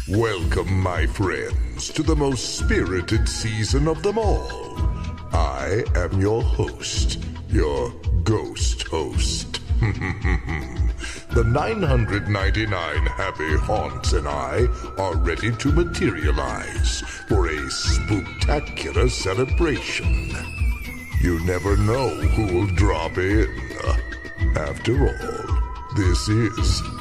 Welcome, my friends, to the most spirited season of them all. I am your host, your ghost host. The 999 happy haunts and I are ready to materialize for a spooktacular celebration. You never know who will drop in. After all, this is